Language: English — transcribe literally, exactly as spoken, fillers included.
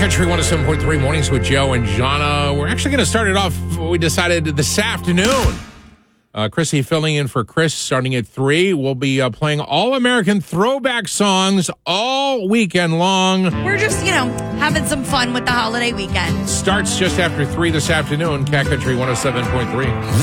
Country one oh seven point three Mornings with Joe and Jana. We're actually going to start it off, we decided, this afternoon. Uh, Chrissy filling in for Chris starting at three. We'll be uh, playing all-American throwback songs all weekend long. We're just, you know, having some fun with the holiday weekend. Starts just after three this afternoon. Cat Country one oh seven point three.